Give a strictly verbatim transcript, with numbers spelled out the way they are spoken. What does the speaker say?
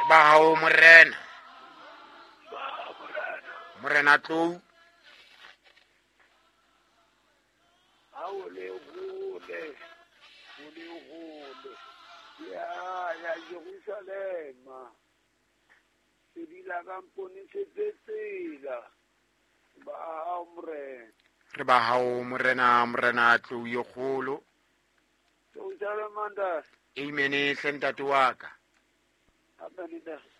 ba hao morena ba morena morena tlou ao le gole o le gole ya ya Jerusalema se dila kampone se tsetsela ba hao morena re ba hao morena morena tlou ye kgolo Jerusalem anda amen hle ntate wa ka amen da